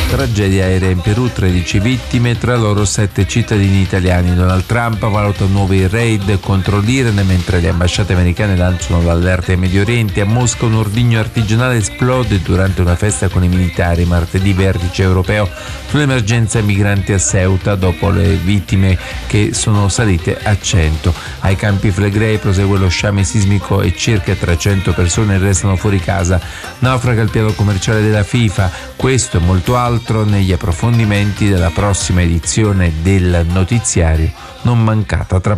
Tragedia aerea in Perù, 13 vittime, tra loro 7 cittadini italiani. Donald Trump valuta nuovi raid contro l'Iran mentre le ambasciate americane lanciano l'allerta ai Medio Oriente. A Mosca un ordigno artigianale esplode durante una festa con i militari. Martedì vertice europeo sull'emergenza migranti a Ceuta dopo le vittime che sono salite a 100. Ai Campi Flegrei prosegue lo sciame sismico e circa 300 persone restano fuori casa. Naufraga il piano commerciale della FIFA. Questo e molto altro negli approfondimenti della prossima edizione del notiziario. Non mancate.